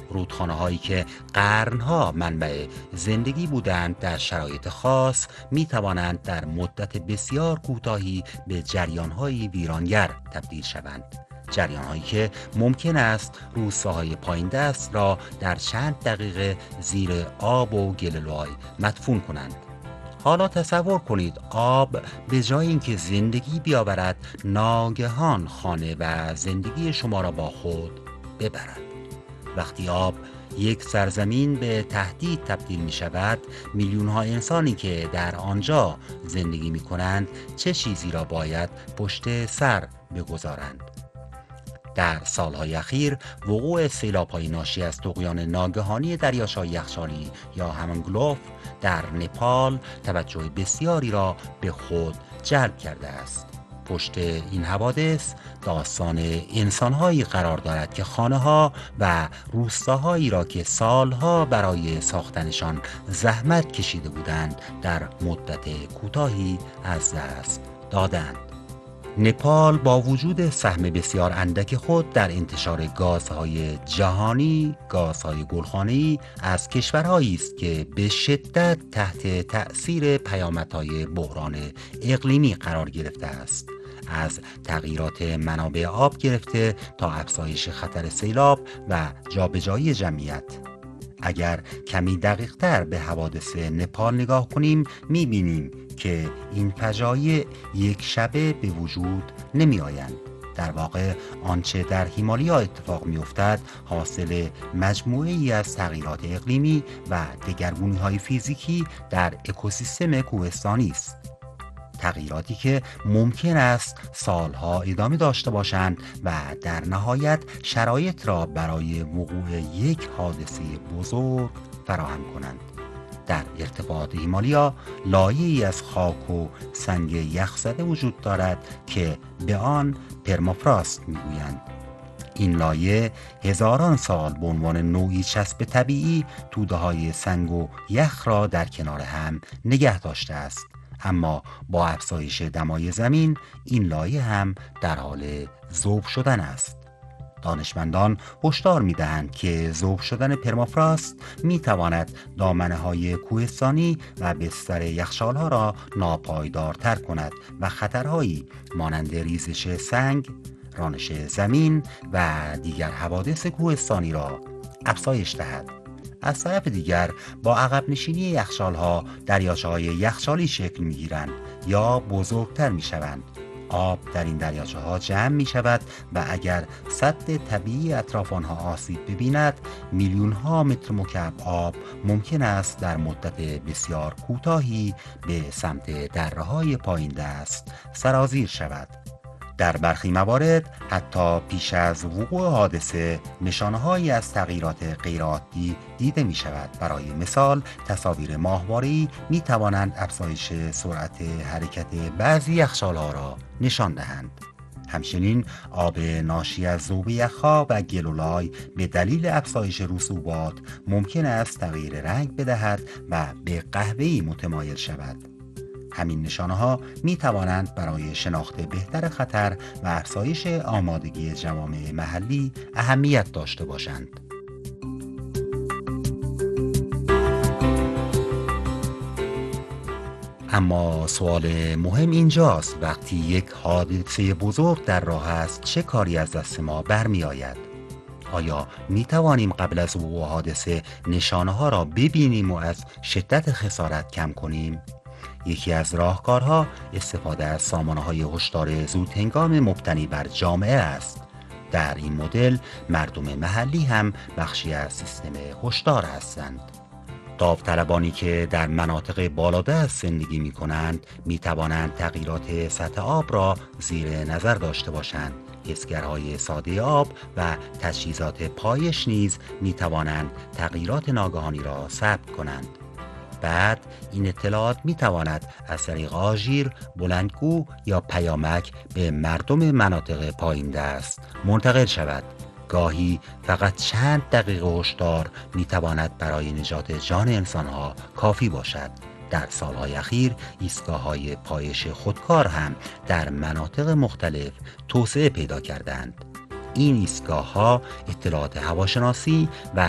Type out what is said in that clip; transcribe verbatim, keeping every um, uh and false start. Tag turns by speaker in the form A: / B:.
A: رودخانه هایی که قرنها منبع زندگی بودند در شرایط خاص می توانند در مدت بسیار کوتاهی به جریان های ویرانگر تبدیل شوند. جریان هایی که ممکن است روستاهای پایین دست را در چند دقیقه زیر آب و گلولای مدفون کنند. حالا تصور کنید آب به جای اینکه زندگی بیاورد ناگهان خانه و زندگی شما را با خود ببرد. وقتی آب یک سرزمین به تهدید تبدیل می شود، میلیون ها انسانی که در آنجا زندگی می کنند چه چیزی را باید پشت سر بگذارند؟ در سالهای اخیر وقوع سیلاب‌های ناشی از طغیان ناگهانی دریاچه‌های یخچالی یا همان گلف در نپال توجه بسیاری را به خود جلب کرده است. پشت این حوادث داستان انسان‌هایی قرار دارد که خانه‌ها و روستاهایی را که سالها برای ساختنشان زحمت کشیده بودند در مدت کوتاهی از دست دادند. نپال با وجود سهم بسیار اندک خود در انتشار گازهای جهانی، گازهای گلخانه‌ای از کشورهایی است که به شدت تحت تأثیر پیامدهای بحران اقلیمی قرار گرفته است. از تغییرات منابع آب گرفته تا افزایش خطر سیلاب و جابجایی جمعیت. اگر کمی دقیق تر به حوادث نپال نگاه کنیم می‌بینیم که این فجایع یک شبه به وجود نمی آیند. در واقع آنچه در هیمالیا اتفاق می افتد حاصل مجموعه ای از تغییرات اقلیمی و دگرگونی های فیزیکی در اکوسیستم کوهستانی است. تغییراتی که ممکن است سالها ادامه داشته باشند و در نهایت شرایط را برای وقوع یک حادثه بزرگ فراهم کنند. در ارتفاعات هیمالیا لایه‌ای از خاک و سنگ یخزده وجود دارد که به آن پرمافراست میگویند. این لایه هزاران سال به عنوان نوعی چسب طبیعی توده‌های سنگ و یخ را در کنار هم نگه داشته است. اما با افزایش دمای زمین این لایه هم در حال ذوب شدن است. دانشمندان هشدار می‌دهند که ذوب شدن پرمافراست می‌تواند دامنه‌های کوهستانی و بستر یخچال‌ها را ناپایدارتر کند و خطرهایی مانند ریزش سنگ، رانش زمین و دیگر حوادث کوهستانی را افزایش دهد. از طرف دیگر با عقب نشینی یخچال‌ها دریاچه‌های یخچالی شکل می‌گیرند یا بزرگتر می‌شوند. آب در این دریاچه ها جمع می شود و اگر سد طبیعی اطراف آنها آسیب ببیند میلیون ها متر مکعب آب ممکن است در مدت بسیار کوتاهی به سمت دره های پایین دست سرازیر شود. در برخی موارد حتی پیش از وقوع حادثه نشانه‌هایی از تغییرات غیرعادی دیده می شود. برای مثال تصاویر ماهواره‌ای می توانند افزایش سرعت حرکت بعضی یخچال‌ها را نشان دهند. همچنین آب ناشی از ذوب یخ‌ها و گلولای به دلیل افزایش رسوبات ممکن است تغییر رنگ بدهد و به قهوه‌ای متمایل شود. همین نشانه ها می توانند برای شناخت بهتر خطر و افزایش آمادگی جوامع محلی اهمیت داشته باشند. اما سوال مهم اینجاست وقتی یک حادثه بزرگ در راه است چه کاری از دست ما برمی آید؟ آیا می توانیم قبل از وقوع حادثه نشانه ها را ببینیم و از شدت خسارت کم کنیم؟ یکی از راهکارها استفاده از سامانه‌های هشدار زودهنگام مبتنی بر جامعه است. در این مدل مردم محلی هم بخشی از سیستم هشدار هستند. داوطلبانی که در مناطق بالادست زندگی می کنند می توانند تغییرات سطح آب را زیر نظر داشته باشند. حسگرهای ساده آب و تجهیزات پایش نیز می توانند تغییرات ناگهانی را ثبت کنند. بعد این اطلاعات می تواند از طریق آژیر، بلندگو یا پیامک به مردم مناطق پایین دست منتقل شود. گاهی فقط چند دقیقه هشدار می تواند برای نجات جان انسانها کافی باشد. در سالهای اخیر ایستگاه‌های پایش خودکار هم در مناطق مختلف توسعه پیدا کردند. این ایستگاه‌ها اطلاعات هواشناسی و